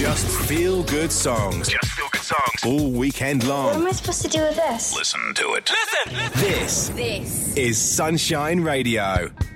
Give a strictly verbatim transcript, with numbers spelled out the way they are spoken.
Just feel good songs. Just feel good songs. All weekend long. What am I supposed to do with this? Listen to it. Listen! This. This. Is Sunshine Radio.